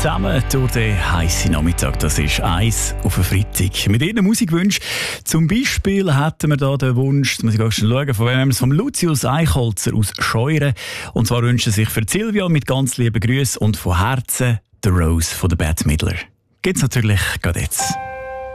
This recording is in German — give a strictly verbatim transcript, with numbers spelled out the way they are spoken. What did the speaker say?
zusammen durch den heissen Nachmittag. Das ist eins auf einen Freitag. Mit Ihren Musikwünschen. Zum Beispiel hätten wir hier den Wunsch, muss ich auch schon schauen, von wem es, vom Lucius Eichholzer aus Scheuren. Und zwar wünschen sich für Silvia mit ganz lieben Grüßen und von Herzen der Rose von der Bette Midler. Geht's natürlich gerade jetzt.